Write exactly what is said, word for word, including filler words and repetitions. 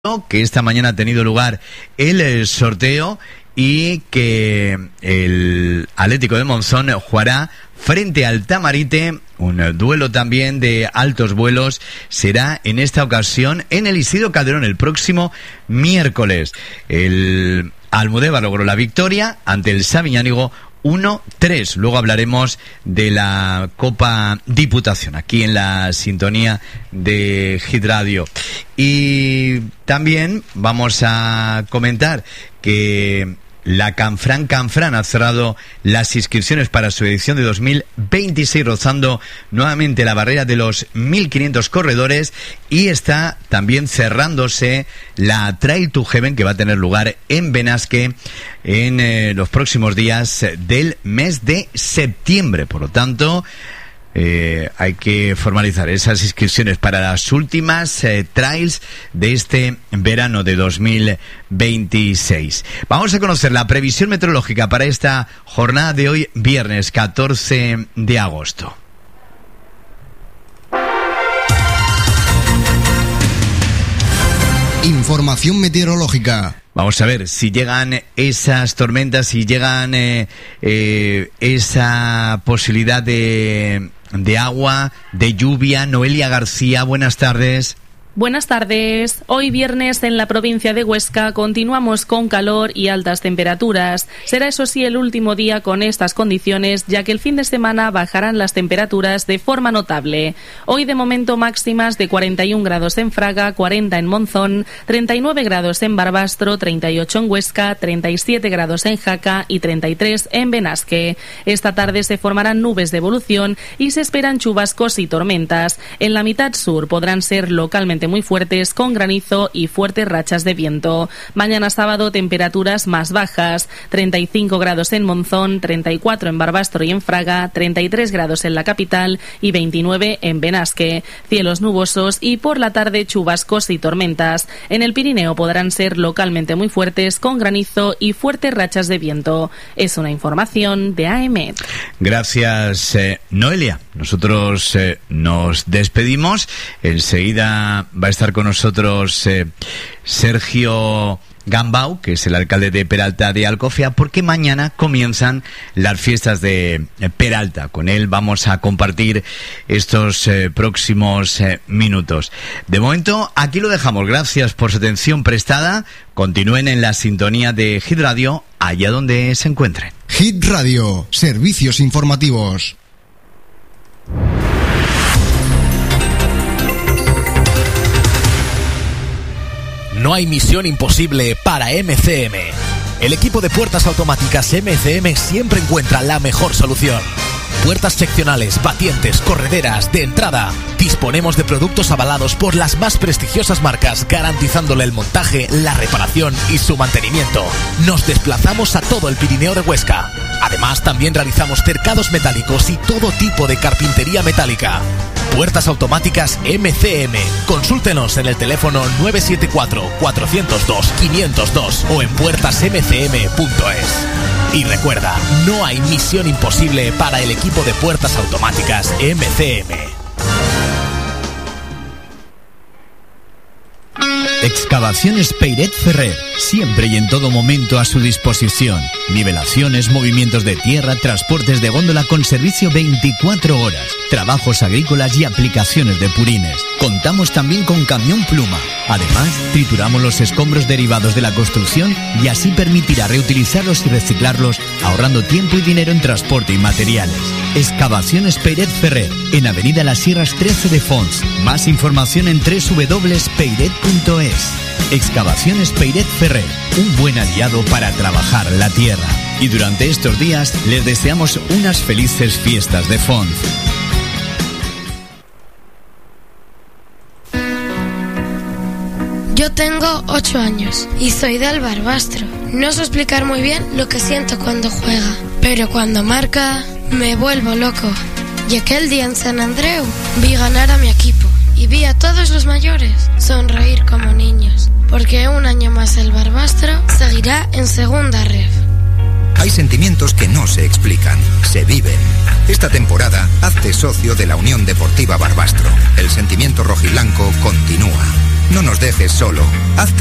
que esta mañana ha tenido lugar el sorteo y que el Atlético de Monzón jugará frente al Tamarite, un duelo también de altos vuelos. Será en esta ocasión en el Isidro Calderón el próximo miércoles. El Almudévar logró la victoria ante el Sabiñánigo uno tres. Luego hablaremos de la Copa Diputación aquí en la sintonía de Hit Radio. Y también vamos a comentar que la Canfrán Canfrán ha cerrado las inscripciones para su edición de dos mil veintiséis, rozando nuevamente la barrera de los mil quinientos corredores, y está también cerrándose la Trail to Heaven, que va a tener lugar en Benasque en eh, los próximos días del mes de septiembre. Por lo tanto, Eh, hay que formalizar esas inscripciones para las últimas eh, trails de este verano de dos mil veintiséis. Vamos a conocer la previsión meteorológica para esta jornada de hoy, viernes catorce de agosto. Información meteorológica. Vamos a ver si llegan esas tormentas, si llegan eh, eh, esa posibilidad de, de agua, de lluvia. Noelia García, buenas tardes. Buenas tardes. Hoy viernes en la provincia de Huesca continuamos con calor y altas temperaturas. Será eso sí el último día con estas condiciones, ya que el fin de semana bajarán las temperaturas de forma notable. Hoy de momento máximas de cuarenta y un grados en Fraga, cuarenta en Monzón, treinta y nueve grados en Barbastro, treinta y ocho en Huesca, treinta y siete grados en Jaca y treinta y tres en Benasque. Esta tarde se formarán nubes de evolución y se esperan chubascos y tormentas. En la mitad sur podrán ser localmente muy fuertes, con granizo y fuertes rachas de viento. Mañana sábado temperaturas más bajas, treinta y cinco grados en Monzón, treinta y cuatro en Barbastro y en Fraga, treinta y tres grados en la capital y veintinueve en Benasque. Cielos nubosos y por la tarde chubascos y tormentas. En el Pirineo podrán ser localmente muy fuertes, con granizo y fuertes rachas de viento. Es una información de A M E T. Gracias, eh, Noelia. Nosotros eh, nos despedimos. Enseguida va a estar con nosotros eh, Sergio Gambau, que es el alcalde de Peralta de Alcofea, porque mañana comienzan las fiestas de Peralta. Con él vamos a compartir estos eh, próximos eh, minutos. De momento, aquí lo dejamos. Gracias por su atención prestada. Continúen en la sintonía de Hit Radio, allá donde se encuentren. Hit Radio, servicios informativos. No hay misión imposible para M C M. El equipo de puertas automáticas M C M siempre encuentra la mejor solución. Puertas seccionales, batientes, correderas, de entrada. Disponemos de productos avalados por las más prestigiosas marcas, garantizándole el montaje, la reparación y su mantenimiento. Nos desplazamos a todo el Pirineo de Huesca. Además, también realizamos cercados metálicos y todo tipo de carpintería metálica. Puertas automáticas M C M. Consúltenos en el teléfono nueve siete cuatro, cuatro cero dos, cinco cero dos o en puertas m c m punto es. Y recuerda, no hay misión imposible para el equipo de puertas automáticas M C M. Excavaciones Peiret Ferrer, siempre y en todo momento a su disposición. Nivelaciones, movimientos de tierra, transportes de góndola con servicio veinticuatro horas, trabajos agrícolas y aplicaciones de purines. Contamos también con camión pluma. Además, trituramos los escombros derivados de la construcción y así permitirá reutilizarlos y reciclarlos, ahorrando tiempo y dinero en transporte y materiales. Excavaciones Peiret Ferrer, en Avenida Las Sierras trece de Fons. Más información en doble u doble u doble u punto peiret punto es. Excavaciones Peiret Ferrer, un buen aliado para trabajar la tierra. Y durante estos días les deseamos unas felices fiestas de Fons. Yo tengo ocho años y soy del Barbastro. No sé explicar muy bien lo que siento cuando juega, pero cuando marca me vuelvo loco. Y aquel día en San Andreu vi ganar a mi equipo y vi a todos los mayores sonreír como niños, porque un año más el Barbastro seguirá en segunda ref. Hay sentimientos que no se explican, se viven. Esta temporada, hazte socio de la Unión Deportiva Barbastro. El sentimiento rojiblanco continúa. No nos dejes solo. Hazte